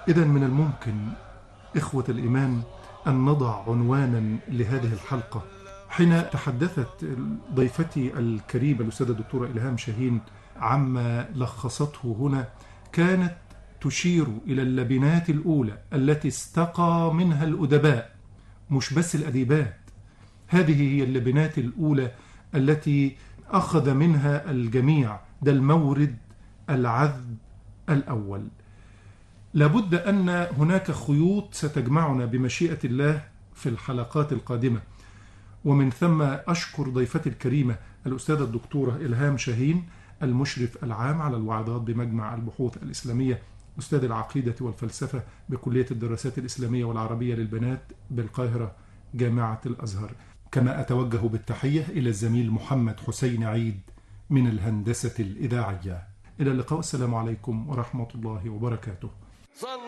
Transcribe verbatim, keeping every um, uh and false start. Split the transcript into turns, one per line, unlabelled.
إذن من الممكن إخوة الإيمان أن نضع عنوانا لهذه الحلقة. حين تحدثت ضيفتي الكريمة الأستاذة الدكتورة إلهام شاهين عما لخصته هنا، كانت تشير إلى اللبنات الأولى التي استقى منها الأدباء، مش بس الأديبات. هذه هي اللبنات الأولى التي أخذ منها الجميع، ده المورد العذب الأول. لابد أن هناك خيوط ستجمعنا بمشيئة الله في الحلقات القادمة، ومن ثم أشكر ضيفتي الكريمة الأستاذة الدكتورة إلهام شاهين، المشرف العام على الوعظات بمجمع البحوث الإسلامية، أستاذ العقيدة والفلسفة بكلية الدراسات الإسلامية والعربية للبنات بالقاهرة جامعة الأزهر. كما أتوجه بالتحية إلى الزميل محمد حسين عيد من الهندسة الإذاعية. إلى اللقاء، السلام عليكم ورحمة الله وبركاته.